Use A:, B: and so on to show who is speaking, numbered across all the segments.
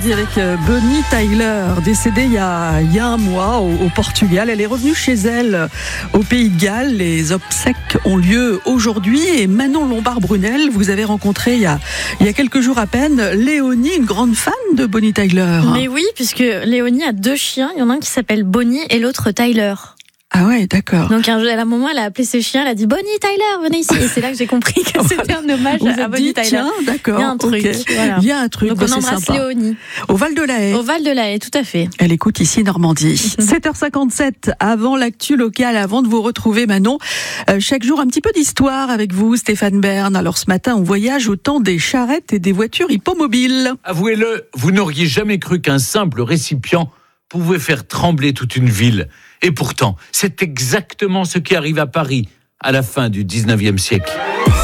A: Avec Bonnie Tyler, décédée il y a un mois au Portugal. Elle est revenue chez elle au Pays de Galles. Les obsèques ont lieu aujourd'hui. Et Manon Lombard-Brunel, vous avez rencontré il y a quelques jours à peine Léonie, une grande fan de Bonnie Tyler.
B: Mais oui, puisque Léonie a 2 chiens. Il y en a un qui s'appelle Bonnie et l'autre Tyler.
A: Ah ouais, d'accord.
B: Donc à un moment, elle a appelé ses chiens, elle a dit Bonnie Tyler, venez ici. Et c'est là que j'ai compris que c'était un hommage à Bonnie Tyler.
A: Tiens, d'accord.
B: Il y a un truc.
A: Okay.
B: Voilà.
A: Il y a un truc.
B: Donc on embrasse
A: sympa.
B: Léonie.
A: Au Val de la Haye.
B: Au Val de la Haye, tout à fait.
A: Elle écoute ici Normandie. 7h57, avant l'actu locale, avant de vous retrouver Manon. Chaque jour, un petit peu d'histoire avec vous, Stéphane Bern. Alors ce matin, on voyage au temps des charrettes et des voitures hippomobiles.
C: Avouez-le, vous n'auriez jamais cru qu'un simple récipient pouvait faire trembler toute une ville. Et pourtant, c'est exactement ce qui arrive à Paris à la fin du 19e siècle.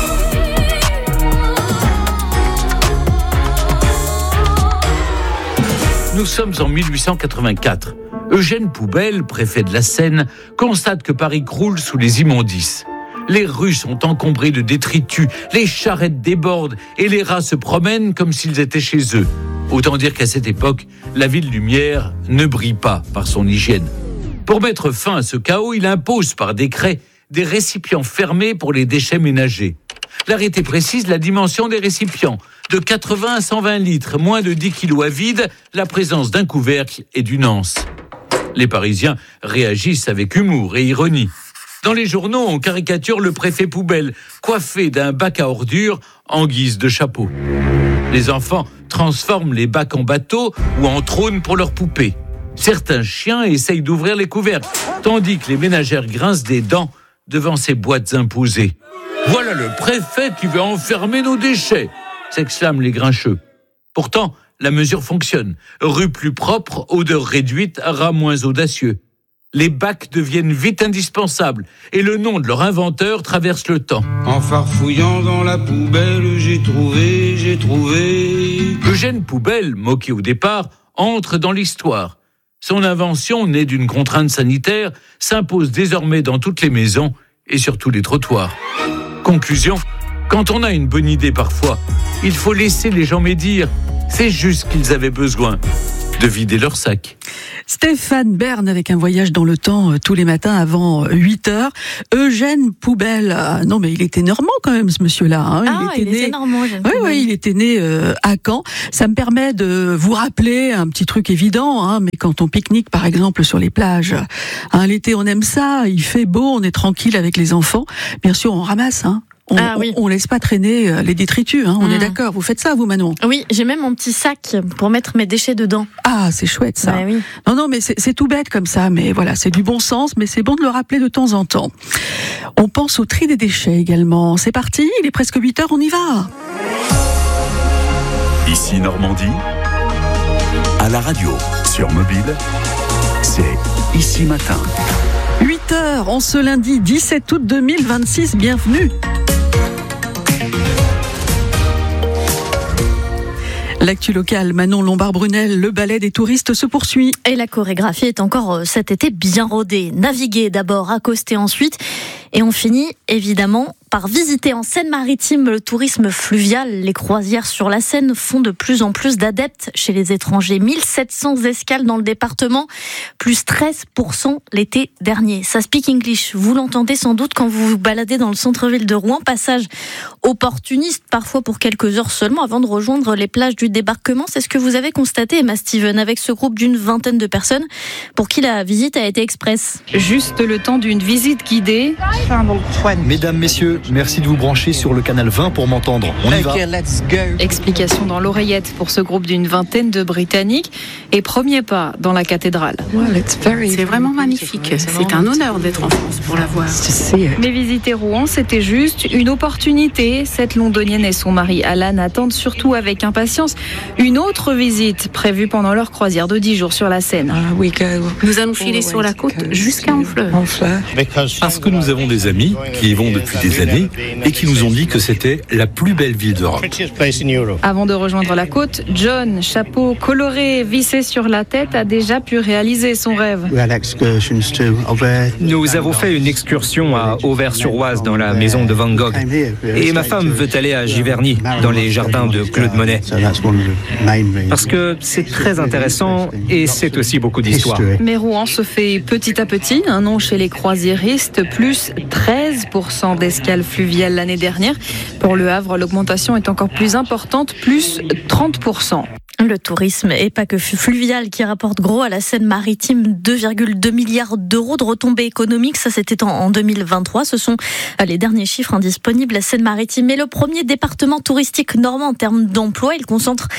C: Nous sommes en 1884. Eugène Poubelle, préfet de la Seine, constate que Paris croule sous les immondices. Les rues sont encombrées de détritus, les charrettes débordent et les rats se promènent comme s'ils étaient chez eux. Autant dire qu'à cette époque, la ville lumière ne brille pas par son hygiène. Pour mettre fin à ce chaos, il impose par décret des récipients fermés pour les déchets ménagers. L'arrêté précise la dimension des récipients, de 80 à 120 litres, moins de 10 kilos à vide, la présence d'un couvercle et d'une anse. Les Parisiens réagissent avec humour et ironie. Dans les journaux, on caricature le préfet Poubelle, coiffé d'un bac à ordures en guise de chapeau. Les enfants transforment les bacs en bateaux ou en trônes pour leurs poupées. Certains chiens essayent d'ouvrir les couvercles, tandis que les ménagères grincent des dents devant ces boîtes imposées. « Voilà le préfet qui veut enfermer nos déchets !» s'exclament les grincheux. Pourtant, la mesure fonctionne. Rue plus propre, odeur réduite, rats moins audacieux. Les bacs deviennent vite indispensables et le nom de leur inventeur traverse le temps.
D: En farfouillant dans la poubelle, j'ai trouvé.
C: Eugène Poubelle, moqué au départ, entre dans l'histoire. Son invention, née d'une contrainte sanitaire, s'impose désormais dans toutes les maisons et sur tous les trottoirs. Conclusion, quand on a une bonne idée parfois, il faut laisser les gens médire. C'est juste qu'ils avaient besoin de vider leur sac.
A: Stéphane Bern avec un voyage dans le temps tous les matins avant 8h. Eugène Poubelle. Non mais il était normand quand même ce monsieur-là. Hein.
B: Il était normand.
A: Oui, il était né à Caen. Ça me permet de vous rappeler un petit truc évident, hein, mais quand on pique-nique par exemple sur les plages, hein, l'été on aime ça, il fait beau, on est tranquille avec les enfants. Bien sûr on ramasse, hein. On laisse pas traîner les détritus, hein, on est d'accord. Vous faites ça, vous, Manon?
B: Oui, j'ai même mon petit sac pour mettre mes déchets dedans.
A: Ah, c'est chouette, ça.
B: Oui.
A: Non, mais c'est tout bête comme ça, mais voilà, c'est du bon sens, mais c'est bon de le rappeler de temps en temps. On pense au tri des déchets également. C'est parti, il est presque 8h, on y va.
E: Ici Normandie, à la radio, sur mobile, c'est Ici Matin.
A: 8h, en ce lundi 17 août 2026, bienvenue. L'actu locale, Manon Lombard-Brunel, le ballet des touristes se poursuit.
B: Et la chorégraphie est encore cet été bien rodée. Naviguer d'abord, accoster ensuite. Et on finit évidemment par visiter en Seine-Maritime le tourisme fluvial. Les croisières sur la Seine font de plus en plus d'adeptes chez les étrangers. 1700 escales dans le département, plus 13% l'été dernier. Ça speak English, vous l'entendez sans doute quand vous vous baladez dans le centre-ville de Rouen. Passage opportuniste, parfois pour quelques heures seulement, avant de rejoindre les plages du débarquement. C'est ce que vous avez constaté, Emma Steven, avec ce groupe d'une vingtaine de personnes pour qui la visite a été express.
F: Juste le temps d'une visite guidée.
G: Mesdames, messieurs, merci de vous brancher sur le canal 20 pour m'entendre. On y va.
F: Explication dans l'oreillette pour ce groupe d'une vingtaine de Britanniques et premier pas dans la cathédrale.
H: C'est vraiment magnifique. C'est un honneur d'être en France pour la voir.
F: Mais visiter Rouen, c'était juste une opportunité. Cette londonienne et son mari Alan attendent surtout avec impatience une autre visite prévue pendant leur croisière de 10 jours sur la Seine.
H: Nous allons filer sur la côte jusqu'à Honfleur.
G: Parce que nous avons
I: avons des amis qui y vont depuis des années et qui nous ont dit que c'était la plus belle ville d'Europe.
F: Avant de rejoindre la côte, John, chapeau coloré vissé sur la tête, a déjà pu réaliser son rêve.
J: Nous avons fait une excursion à Auvers-sur-Oise dans la maison de Van Gogh. Et ma femme veut aller à Giverny, dans les jardins de Claude Monet. Parce que c'est très intéressant et c'est aussi beaucoup d'histoire.
F: Mais Rouen se fait petit à petit un nom chez les croisiéristes, plus 13% d'escales fluviales l'année dernière. Pour Le Havre, l'augmentation est encore plus importante, plus 30%.
B: Le tourisme et pas que fluvial qui rapporte gros à la Seine-Maritime, 2,2 milliards d'euros de retombées économiques. Ça, c'était en 2023. Ce sont les derniers chiffres disponibles. La Seine-Maritime est le premier département touristique normand en termes d'emploi. Il concentre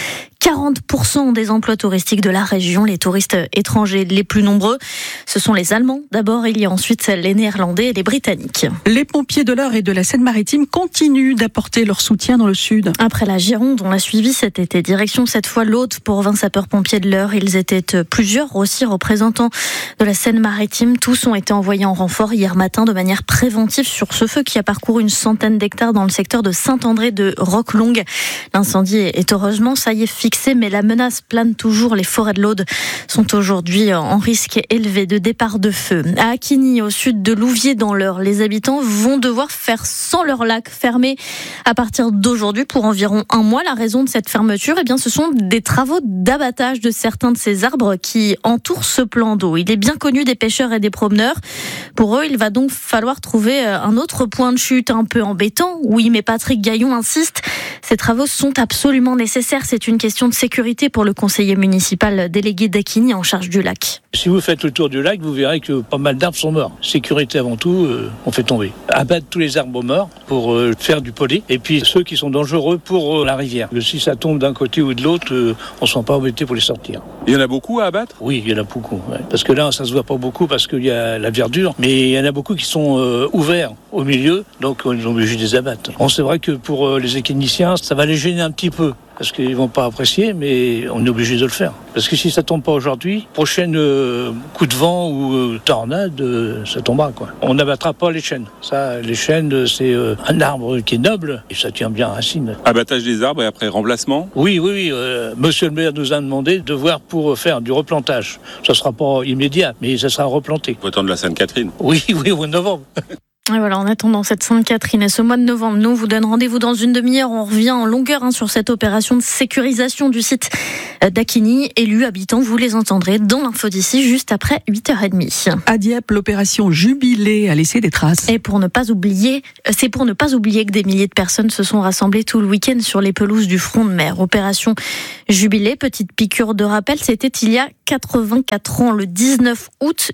B: 40% des emplois touristiques de la région. Les touristes étrangers les plus nombreux, ce sont les Allemands. D'abord, il y a ensuite les Néerlandais et les Britanniques.
A: Les pompiers de l'Eure et de la Seine-Maritime continuent d'apporter leur soutien dans le sud.
B: Après la Gironde, on l'a suivi cet été. Direction cette fois l'Aude pour 20 sapeurs-pompiers de l'Eure. Ils étaient plusieurs aussi représentants de la Seine-Maritime. Tous ont été envoyés en renfort hier matin de manière préventive sur ce feu qui a parcouru une centaine d'hectares dans le secteur de Saint-André de Roquelongue. L'incendie est heureusement, ça y est, fixé, mais la menace plane toujours. Les forêts de l'Aude sont aujourd'hui en risque élevé de départ de feu. À Acquigny, au sud de Louviers dans l'Eure, les habitants vont devoir faire sans leur lac fermé à partir d'aujourd'hui pour environ un mois. La raison de cette fermeture, eh bien, ce sont des travaux d'abattage de certains de ces arbres qui entourent ce plan d'eau. Il est bien connu des pêcheurs et des promeneurs. Pour eux, il va donc falloir trouver un autre point de chute un peu embêtant. Oui, mais Patrick Gaillon insiste, ces travaux sont absolument nécessaires. C'est une question de sécurité pour le conseiller municipal délégué d'Acquigny en charge du lac.
K: Si vous faites le tour du lac, vous verrez que pas mal d'arbres sont morts. Sécurité avant tout, on fait tomber. Abattre tous les arbres morts pour faire du polé. Et puis ceux qui sont dangereux pour la rivière. Si ça tombe d'un côté ou de l'autre, on ne sent pas embêté pour les sortir.
L: Il y en a beaucoup à abattre ?
K: Oui, il y en a beaucoup. Ouais. Parce que là, ça se voit pas beaucoup parce qu'il y a la verdure. Mais il y en a beaucoup qui sont ouverts au milieu. Donc on est obligé de les abattre. Bon, c'est vrai que pour les acquiniciens, ça va les gêner un petit peu. Parce qu'ils vont pas apprécier, mais on est obligé de le faire. Parce que si ça tombe pas aujourd'hui, prochaine coup de vent ou tornade, ça tombera, quoi. On n'abattra pas les chênes. Ça, les chênes, c'est un arbre qui est noble et ça tient bien racine.
L: Abattage des arbres et après remplacement ?
K: Oui. Monsieur le maire nous a demandé de voir pour faire du replantage. Ça sera pas immédiat, mais ça sera replanté.
L: Au temps de la Sainte-Catherine ?
K: Oui, au mois de novembre.
B: Et voilà, en attendant cette Sainte-Catherine et ce mois de novembre, nous, on vous donne rendez-vous dans une demi-heure. On revient en longueur sur cette opération de sécurisation du site d'Acquigny. Élus, habitants, vous les entendrez dans l'info d'ici, juste après 8h30.
A: À Dieppe, l'opération Jubilé a laissé des traces.
B: Et c'est pour ne pas oublier que des milliers de personnes se sont rassemblées tout le week-end sur les pelouses du front de mer. Opération Jubilé, petite piqûre de rappel, c'était il y a 84 ans, le 19 août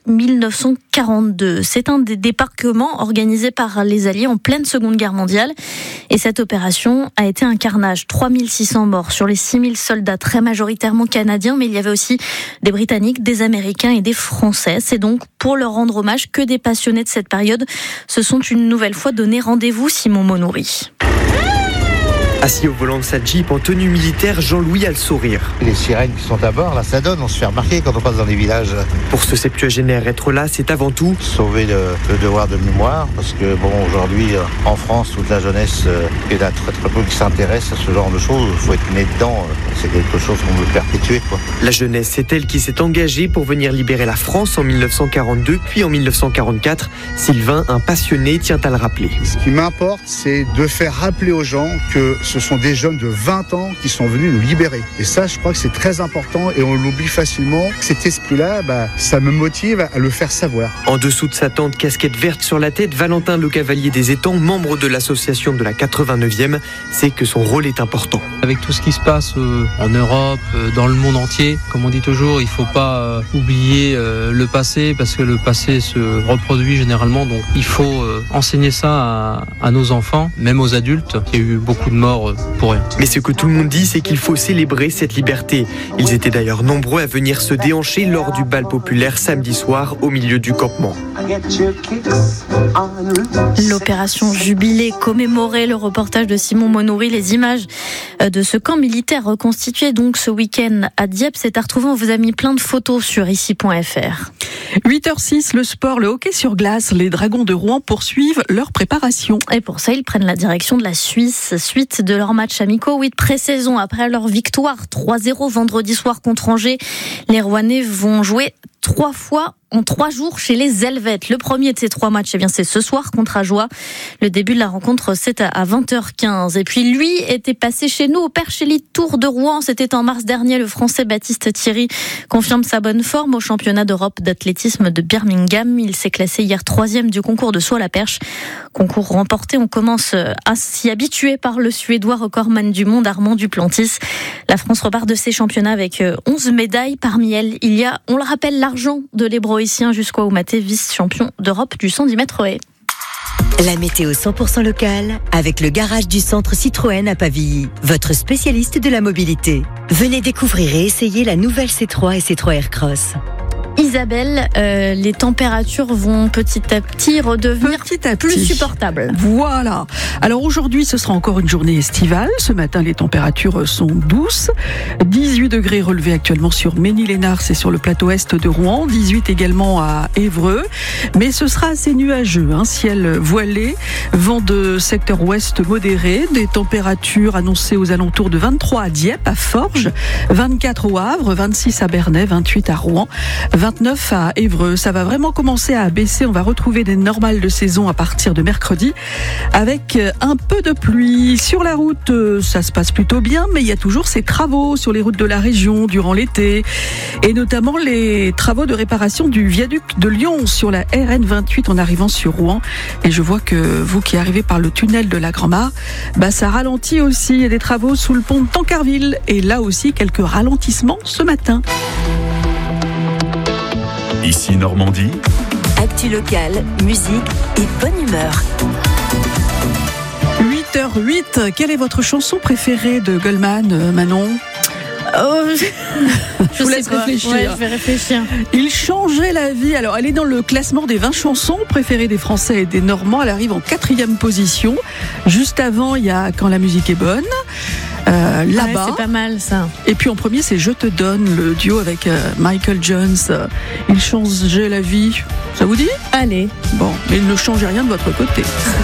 B: 1942. C'est un des débarquements organisé par les Alliés en pleine Seconde Guerre mondiale. Et cette opération a été un carnage. 3600 morts sur les 6000 soldats, très majoritairement canadiens, mais il y avait aussi des Britanniques, des Américains et des Français. C'est donc pour leur rendre hommage que des passionnés de cette période se sont une nouvelle fois donné rendez-vous. Simon Monoury.
M: Assis au volant de sa Jeep en tenue militaire, Jean-Louis a le sourire.
N: Les sirènes qui sont à bord, là ça donne, on se fait remarquer quand on passe dans les villages.
M: Pour ce septuagénaire, être là, c'est avant tout
N: sauver le devoir de mémoire, parce que aujourd'hui, en France, toute la jeunesse, il y a très peu qui s'intéresse à ce genre de choses. Il faut être né dedans, c'est quelque chose qu'on veut perpétuer, quoi.
M: La jeunesse, c'est elle qui s'est engagée pour venir libérer la France en 1942, puis en 1944. Sylvain, un passionné, tient à le rappeler.
O: Ce qui m'importe, c'est de faire rappeler aux gens que ce sont des jeunes de 20 ans qui sont venus nous libérer. Et ça, je crois que c'est très important et on l'oublie facilement. Cet esprit-là, ça me motive à le faire savoir.
M: En dessous de sa tente, casquette verte sur la tête, Valentin Le Cavalier des Étangs, membre de l'association de la 89e, sait que son rôle est important.
P: Avec tout ce qui se passe en Europe, dans le monde entier, comme on dit toujours, il ne faut pas oublier le passé parce que le passé se reproduit généralement. Donc il faut enseigner ça à nos enfants, même aux adultes. Il y a eu beaucoup de morts pour rien.
M: Mais ce que tout le monde dit, c'est qu'il faut célébrer cette liberté. Ils étaient d'ailleurs nombreux à venir se déhancher lors du bal populaire samedi soir au milieu du campement.
B: L'opération Jubilé commémorée, le reportage de Simon Monoury, les images de ce camp militaire reconstitué donc ce week-end à Dieppe, c'est à retrouver. On vous a mis plein de photos sur ici.fr.
A: 8h06, le sport, le hockey sur glace. Les Dragons de Rouen poursuivent leur préparation.
B: Et pour ça, ils prennent la direction de la Suisse, suite de leurs matchs amicaux, de pré-saison. Après leur victoire 3-0 vendredi soir contre Angers, les Rouennais vont jouer 3 fois en 3 jours chez les Helvètes. Le premier de ces 3 matchs, c'est ce soir contre Ajoie. Le début de la rencontre, c'est à 20h15. Et puis lui était passé chez nous au Perche Élite Tour de Rouen. C'était en mars dernier. Le Français Baptiste Thierry confirme sa bonne forme au championnat d'Europe d'athlétisme de Birmingham. Il s'est classé hier 3e du concours de saut à la perche. Concours remporté, on commence à s'y habituer par le Suédois recordman du monde Armand Duplantis. La France repart de ses championnats avec 11 médailles. Parmi elles, il y a, on le rappelle, l'argent de l'Hébroïcien Jusqu'au Maté, vice-champion d'Europe du 110 mètres haies.
Q: La météo 100% locale avec le garage du centre Citroën à Pavilly, votre spécialiste de la mobilité. Venez découvrir et essayer la nouvelle C3 et C3 Aircross.
B: Isabelle, les températures vont petit à petit redevenir plus supportables.
A: Voilà. Alors aujourd'hui, ce sera encore une journée estivale. Ce matin, les températures sont douces. 18 degrés relevés actuellement sur Ménil-Lénard, c'est sur le plateau est de Rouen. 18 également à Évreux. Mais ce sera assez nuageux, ciel voilé, vent de secteur ouest modéré. Des températures annoncées aux alentours de 23 à Dieppe, à Forges, 24 au Havre, 26 à Bernay, 28 à Rouen, 29 à Évreux. Ça va vraiment commencer à baisser. On va retrouver des normales de saison à partir de mercredi avec un peu de pluie. Sur la route, ça se passe plutôt bien, mais il y a toujours ces travaux sur les routes de la région durant l'été et notamment les travaux de réparation du viaduc de Lyon sur la RN28 en arrivant sur Rouen. Et je vois que vous qui arrivez par le tunnel de la Grand-Mare, ça ralentit aussi. Il y a des travaux sous le pont de Tancarville et là aussi quelques ralentissements ce matin.
E: Ici Normandie.
Q: Actu locale, musique et bonne humeur.
A: 8h08, quelle est votre chanson préférée de Goldman, Manon ?
B: Je vous laisse réfléchir. Ouais, je vais réfléchir.
A: Il changeait la vie. Alors, elle est dans le classement des 20 chansons préférées des Français et des Normands. Elle arrive en 4e position. Juste avant, il y a Quand la musique est bonne. Là-bas.
B: C'est pas mal ça.
A: Et puis en premier, c'est Je te donne, le duo avec Michael Jones. Il changeait la vie. Ça vous dit ?
B: Allez.
A: Bon, mais il ne changeait rien de votre côté.